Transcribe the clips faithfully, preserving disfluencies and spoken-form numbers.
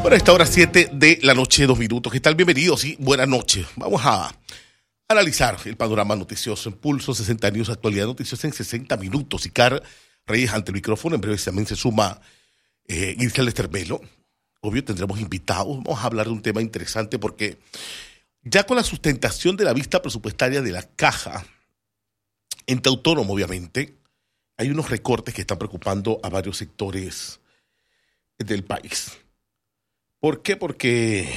Bueno, a esta hora siete de la noche, dos minutos. ¿Qué tal? Bienvenidos y buenas noches. Vamos a analizar el panorama noticioso en Pulso sesenta News, actualidad noticiosa en sesenta minutos. Icar Reyes ante el micrófono. En breve también se suma eh, Grisel Estermelo. Obvio, tendremos invitados. Vamos a hablar de un tema interesante porque ya con la sustentación de la vista presupuestaria de la Caja, ente autónomo, obviamente, hay unos recortes que están preocupando a varios sectores del país. ¿Por qué? Porque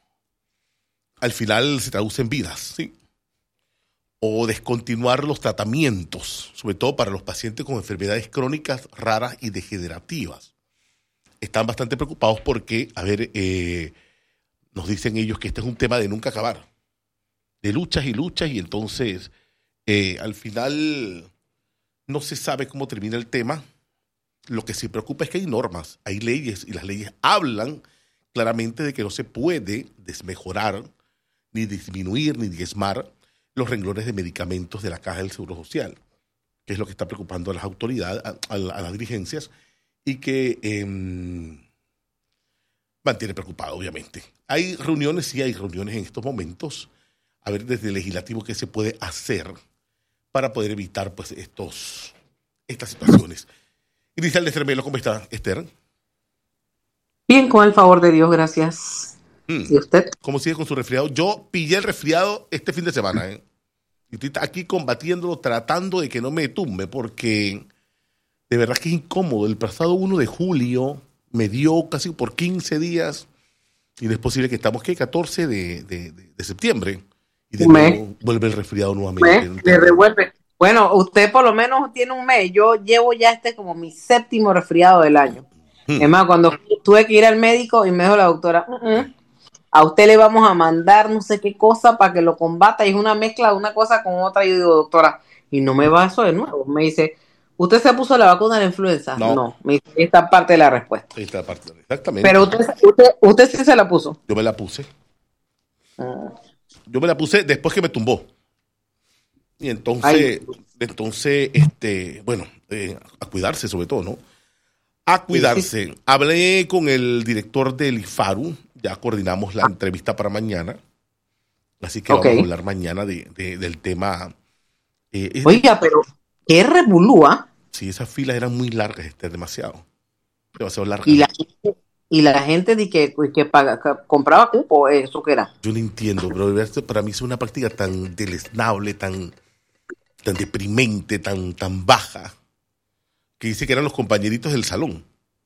al final se traduce en vidas, ¿sí? O descontinuar los tratamientos, sobre todo para los pacientes con enfermedades crónicas, raras y degenerativas. Están bastante preocupados porque, a ver, eh, nos dicen ellos que este es un tema de nunca acabar, de luchas y luchas, y entonces eh, al final no se sabe cómo termina el tema. Lo que sí preocupa es que hay normas, hay leyes, y las leyes hablan claramente de que no se puede desmejorar, ni disminuir, ni diezmar los renglones de medicamentos de la Caja del Seguro Social, que es lo que está preocupando a las autoridades, a, a, a las dirigencias, y que eh, mantiene preocupado, obviamente. Hay reuniones, sí hay reuniones en estos momentos, a ver desde el legislativo qué se puede hacer para poder evitar pues estos, estas situaciones. Grisel Estermelo, ¿cómo está, Esther? Bien, con el favor de Dios, gracias. Hmm. ¿Y usted? ¿Cómo sigue con su resfriado? Yo pillé el resfriado este fin de semana, ¿eh? Y estoy aquí combatiéndolo, tratando de que no me tumbe, porque de verdad que es incómodo. El pasado primero de julio me dio casi por quince días, y no es posible que estamos, ¿qué? catorce de, de, de, de septiembre, y de nuevo vuelve el resfriado nuevamente. Me, le revuelve. Bueno, usted por lo menos tiene un mes. Yo llevo ya este como mi séptimo resfriado del año. Hmm. Es más, cuando tuve que ir al médico y me dijo la doctora, uh-uh, a usted le vamos a mandar no sé qué cosa para que lo combata, y es una mezcla de una cosa con otra. Y yo digo, doctora, y no me va eso de nuevo. Me dice, ¿usted se puso la vacuna de la influenza? No. No. Me dice, esta parte de la respuesta. Esta parte, exactamente. Pero usted, usted, usted sí se la puso. Yo me la puse. Uh. Yo me la puse después que me tumbó. Y entonces, Ay. entonces, este, bueno, eh, a cuidarse sobre todo, ¿no? A cuidarse. Sí, sí. Hablé con el director del IFARU, ya coordinamos la ah. entrevista para mañana, así que okay. vamos a hablar mañana de, de, del tema. Eh, Oiga, pero qué revolúa. Sí, esas filas eran muy largas, este, demasiado, demasiado largas. Y la, y la gente de que, que, paga, que compraba cupo, ¿eso qué era? Yo no entiendo, pero para mí es una práctica tan deleznable, tan, tan deprimente, tan, tan baja, que dice que eran los compañeritos del salón.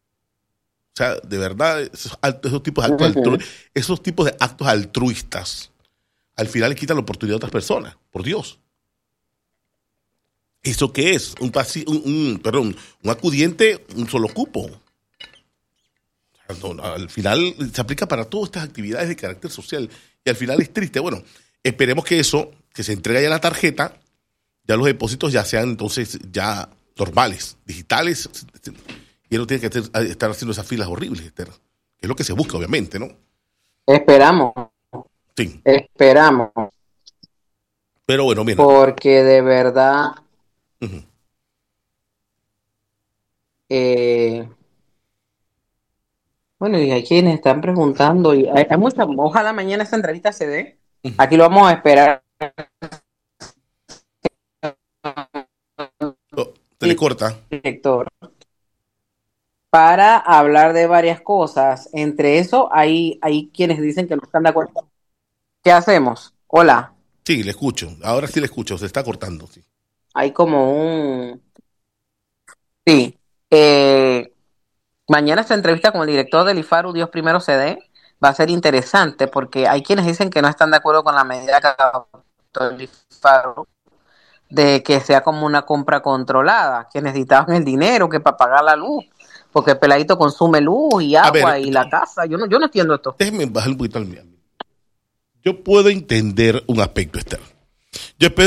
O sea, de verdad, esos, esos, tipos, de actos uh-huh. altru- esos tipos de actos altruistas al final le quitan la oportunidad a otras personas, por Dios. ¿Eso qué es? Un, pasi- un, un, perdón, un acudiente, un solo cupo. O sea, no, al final se aplica para todas estas actividades de carácter social, y al final es triste. Bueno, esperemos que eso, que se entregue ya la tarjeta, ya los depósitos ya sean entonces ya normales, digitales, y no tiene que hacer, estar haciendo esas filas horribles, Esther. Es lo que se busca, obviamente, ¿no? Esperamos. Sí. Esperamos. Pero bueno, mira. Porque de verdad, uh-huh. eh, bueno, y hay quienes están preguntando, y hay, hay mucha, ojalá mañana esta entrevista se dé. Uh-huh. Aquí lo vamos a esperar. Oh, te le corta. Director. Para hablar de varias cosas. Entre eso, hay, hay quienes dicen que no están de acuerdo. ¿Qué hacemos? Hola. Sí, le escucho. Ahora sí le escucho. Se está cortando. Sí. Hay como un... Sí. Eh, mañana esta entrevista con el director del IFARU, Dios primero se dé, va a ser interesante porque hay quienes dicen que no están de acuerdo con la medida que adoptó el IFARU, de que sea como una compra controlada, que necesitaban el dinero que para pagar la luz, porque el peladito consume luz y agua ver, y la casa. Yo no, yo no entiendo esto. Déjeme bajar un poquito al mío. Yo puedo entender un aspecto, Esther. Yo,